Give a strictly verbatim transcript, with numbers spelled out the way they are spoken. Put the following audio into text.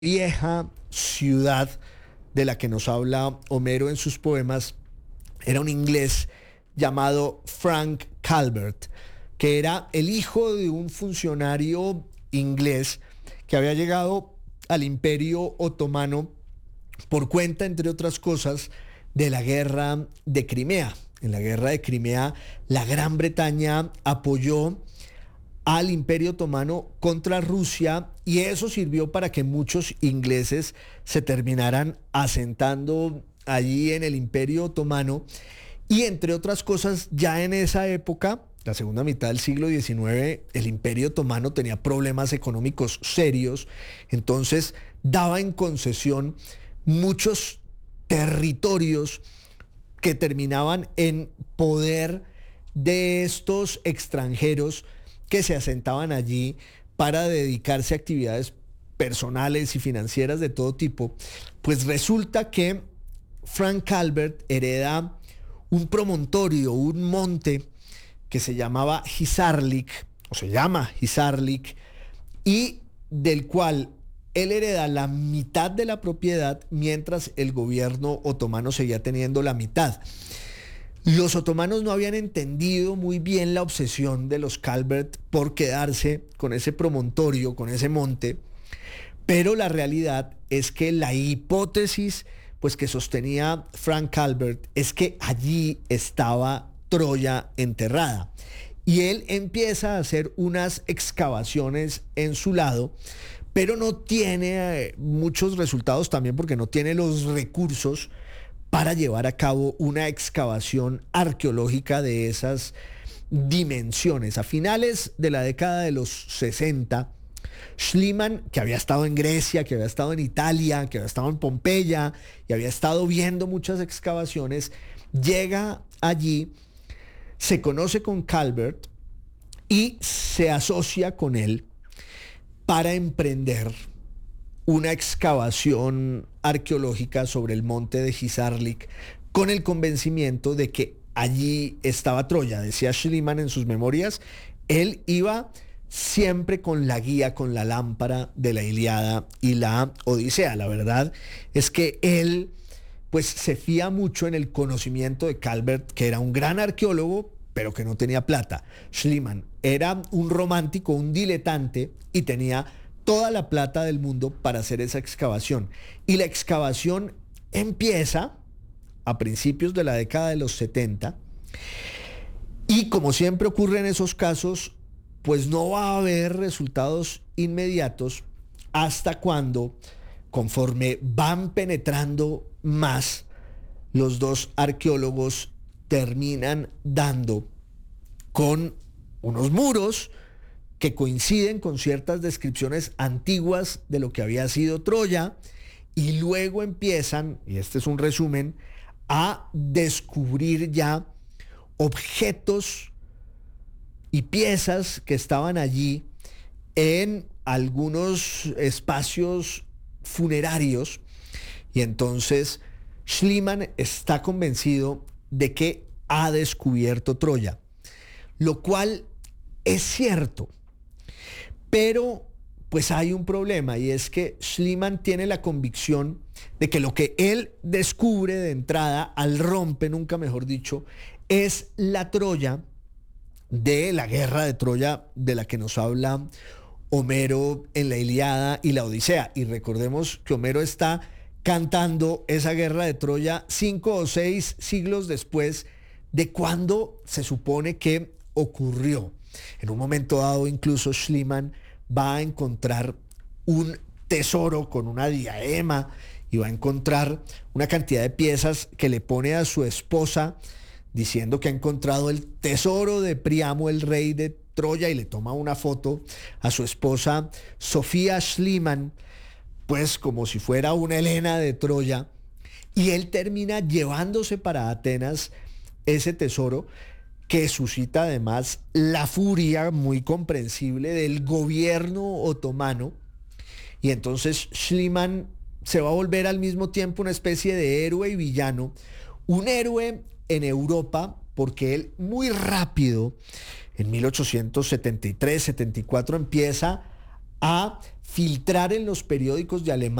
vieja ciudad de la que nos habla Homero en sus poemas era un inglés llamado Frank Calvert, que era el hijo de un funcionario inglés que había llegado al Imperio Otomano por cuenta, entre otras cosas, de la guerra de Crimea. En la guerra de Crimea, la Gran Bretaña apoyó al Imperio Otomano contra Rusia y eso sirvió para que muchos ingleses se terminaran asentando allí en el Imperio Otomano y, entre otras cosas, ya en esa época, la segunda mitad del siglo diecinueve, el Imperio Otomano tenía problemas económicos serios, entonces daba en concesión muchos territorios que terminaban en poder de estos extranjeros que se asentaban allí para dedicarse a actividades personales y financieras de todo tipo. Pues resulta que Frank Calvert hereda un promontorio, un monte que se llamaba Hisarlik, o se llama Hisarlik, y del cual él hereda la mitad de la propiedad mientras el gobierno otomano seguía teniendo la mitad. Los otomanos no habían entendido muy bien la obsesión de los Calvert por quedarse con ese promontorio, con ese monte, pero la realidad es que la hipótesis pues, que sostenía Frank Calvert es que allí estaba Troya enterrada. Y él empieza a hacer unas excavaciones en su lado, pero no tiene eh, muchos resultados también porque no tiene los recursos para llevar a cabo una excavación arqueológica de esas dimensiones. A finales de la década de los sesenta, Schliemann, que había estado en Grecia, que había estado en Italia, que había estado en Pompeya y había estado viendo muchas excavaciones, llega allí, se conoce con Calvert y se asocia con él para emprender una excavación arqueológica sobre el monte de Hisarlik con el convencimiento de que allí estaba Troya. Decía Schliemann en sus memorias, él iba siempre con la guía, con la lámpara de la Ilíada y la Odisea. La verdad es que él pues se fía mucho en el conocimiento de Calvert, que era un gran arqueólogo, pero que no tenía plata. Schliemann era un romántico, un diletante y tenía toda la plata del mundo para hacer esa excavación. Y la excavación empieza a principios de la década de los setenta y, como siempre ocurre en esos casos, pues no va a haber resultados inmediatos hasta cuando, conforme van penetrando más, los dos arqueólogos terminan dando con unos muros que coinciden con ciertas descripciones antiguas de lo que había sido Troya, y luego empiezan, y este es un resumen, a descubrir ya objetos y piezas que estaban allí en algunos espacios funerarios, y entonces Schliemann está convencido de que ha descubierto Troya, lo cual es cierto. Pero pues hay un problema, y es que Schliemann tiene la convicción de que lo que él descubre de entrada, al rompe, nunca mejor dicho, es la Troya de la guerra de Troya de la que nos habla Homero en la Ilíada y la Odisea. Y recordemos que Homero está cantando esa guerra de Troya cinco o seis siglos después de cuando se supone que ocurrió. En un momento dado, incluso Schliemann va a encontrar un tesoro con una diadema y va a encontrar una cantidad de piezas que le pone a su esposa diciendo que ha encontrado el tesoro de Príamo, el rey de Troya, y le toma una foto a su esposa Sofía Schliemann, pues como si fuera una Helena de Troya, y él termina llevándose para Atenas ese tesoro, que suscita además la furia muy comprensible del gobierno otomano. Y entonces Schliemann se va a volver al mismo tiempo una especie de héroe y villano, un héroe en Europa porque él muy rápido, en mil ochocientos setenta y tres setenta y cuatro, empieza a filtrar en los periódicos de Alemania